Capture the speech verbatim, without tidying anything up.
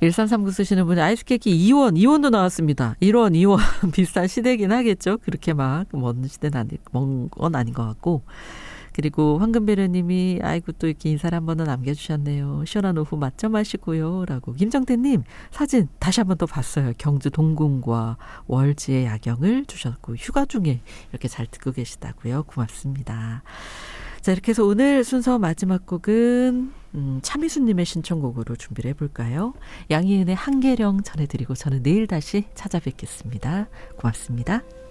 일삼삼구 쓰시는 분이 아이스케이크 이 원, 이 원도 나왔습니다. 일 원, 이 원 비싼 시대긴 하겠죠. 그렇게 막 먼 시대는 아니, 먼 건 아닌 것 같고. 그리고 황금베르님이 아이고 또 이렇게 인사를 한 번은 남겨주셨네요. 시원한 오후 맛점 하시고요. 라고. 김정태님 사진 다시 한 번 더 봤어요. 경주 동궁과 월지의 야경을 주셨고 휴가 중에 이렇게 잘 듣고 계시다고요. 고맙습니다. 자, 이렇게 해서 오늘 순서 마지막 곡은 음, 차미수님의 신청곡으로 준비를 해볼까요? 양희은의 한계령 전해드리고 저는 내일 다시 찾아뵙겠습니다. 고맙습니다.